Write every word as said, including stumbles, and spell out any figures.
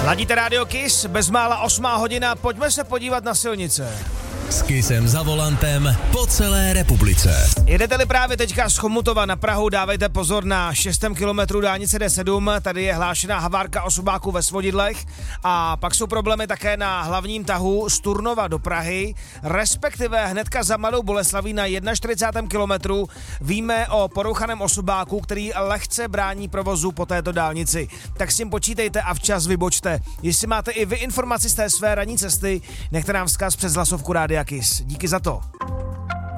Ladíte Radio Kiss, bezmála osmá hodina, pojďme se podívat na silnice. S Kissem za volantem po celé republice. Jedete-li právě teďka z Chomutova na Prahu, dávejte pozor na šestém kilometru dálnice D sedm, tady je hlášená havárka osobáků ve Svodidlech a pak jsou problémy také na hlavním tahu z Turnova do Prahy, respektive hnedka za Mladou Boleslaví na čtyřicátém prvním kilometru víme o porouchaném osobáku, který lehce brání provozu po této dálnici. Tak s tím počítejte a včas vybočte. Jestli máte i vy informaci z té své ranní cesty, nechte nám vzkaz přes hlasovku Rádia Kiss. Díky za to.